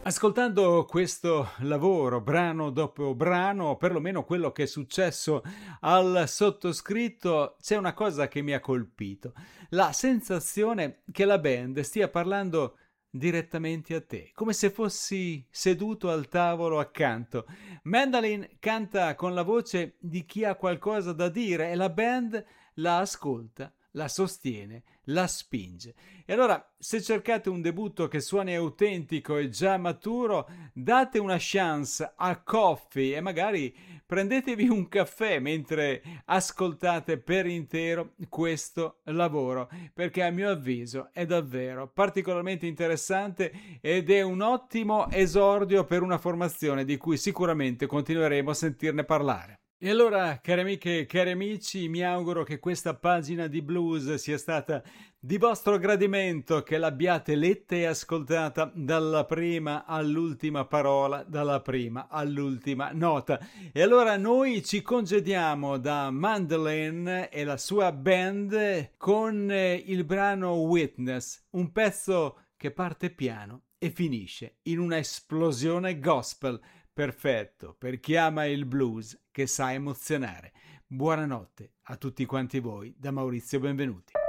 Ascoltando questo lavoro, brano dopo brano, o perlomeno quello che è successo al sottoscritto, c'è una cosa che mi ha colpito: la sensazione che la band stia parlando direttamente a te, come se fossi seduto al tavolo accanto. Mandolin canta con la voce di chi ha qualcosa da dire e la band la ascolta, la sostiene, la spinge. E allora, se cercate un debutto che suoni autentico e già maturo, date una chance a Coffee e magari prendetevi un caffè mentre ascoltate per intero questo lavoro, perché a mio avviso è davvero particolarmente interessante ed è un ottimo esordio per una formazione di cui sicuramente continueremo a sentirne parlare. E allora, cari amiche e cari amici, mi auguro che questa pagina di blues sia stata di vostro gradimento, che l'abbiate letta e ascoltata dalla prima all'ultima parola, dalla prima all'ultima nota. E allora noi ci congediamo da Mandolin e la sua band con il brano Witness, un pezzo che parte piano e finisce in una esplosione gospel. Perfetto per chi ama il blues che sa emozionare. Buonanotte a tutti quanti voi da Maurizio Benvenuti.